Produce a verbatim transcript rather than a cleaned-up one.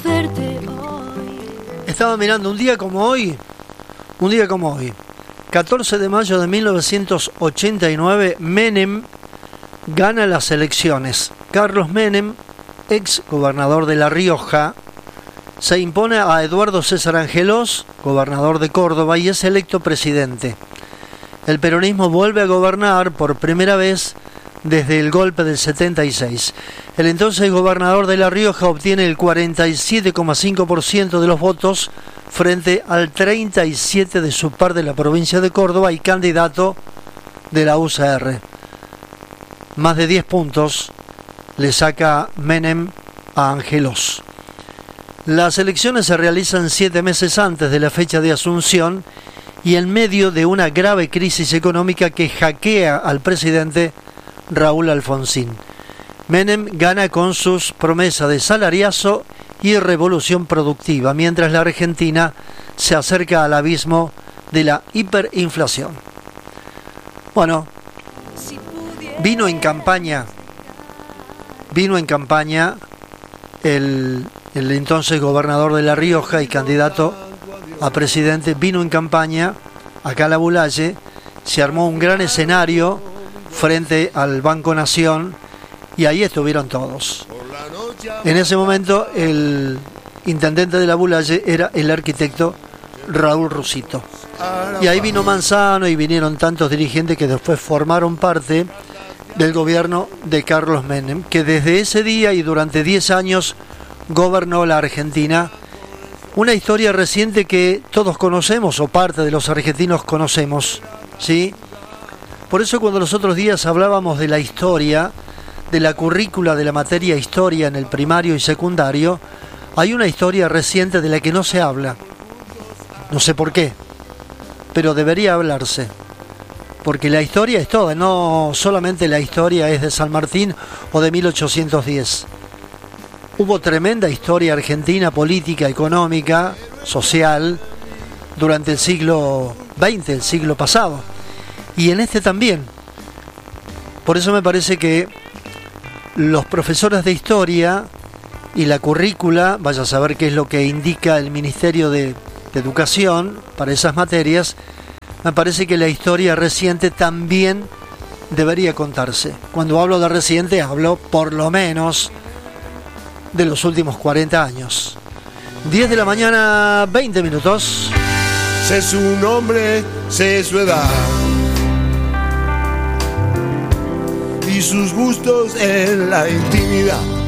Estaba mirando un día como hoy, un día como hoy, catorce de mayo de mil novecientos ochenta y nueve, Menem gana las elecciones. Carlos Menem, ex gobernador de La Rioja, se impone a Eduardo César Angelós, gobernador de Córdoba, y es electo presidente. El peronismo vuelve a gobernar por primera vez desde el golpe del setenta y seis. El entonces gobernador de La Rioja obtiene el cuarenta y siete coma cinco por ciento de los votos frente al treinta y siete por ciento de su par de la provincia de Córdoba y candidato de la U C R. Más de diez puntos le saca Menem a Angelós. Las elecciones se realizan siete meses antes de la fecha de asunción y en medio de una grave crisis económica que hackea al presidente Raúl Alfonsín. Menem gana con sus promesas de salariazo y revolución productiva, mientras la Argentina se acerca al abismo de la hiperinflación. Bueno, vino en campaña, vino en campaña el, el entonces gobernador de La Rioja y candidato a presidente, vino en campaña acá a La Bulaye, se armó un gran escenario frente al Banco Nación y ahí estuvieron todos. En ese momento el intendente de La Bulaye era el arquitecto Raúl Rusito. Y ahí vino Manzano y vinieron tantos dirigentes que después formaron parte del gobierno de Carlos Menem, que desde ese día y durante diez años gobernó la Argentina. Una historia reciente que todos conocemos o parte de los argentinos conocemos, ¿sí? Por eso cuando los otros días hablábamos de la historia, de la currícula de la materia historia en el primario y secundario, hay una historia reciente de la que no se habla. No sé por qué, pero debería hablarse. Porque la historia es toda, no solamente la historia es de San Martín o de mil ochocientos diez. Hubo tremenda historia argentina, política, económica, social, durante el siglo veinte, el siglo pasado. Y en este también. Por eso me parece que los profesores de historia y la currícula, vaya a saber qué es lo que indica el Ministerio de, de Educación para esas materias, me parece que la historia reciente también debería contarse. Cuando hablo de reciente, hablo por lo menos de los últimos cuarenta años. diez de la mañana, veinte minutos. Sé su nombre, sé su edad y sus gustos en la intimidad.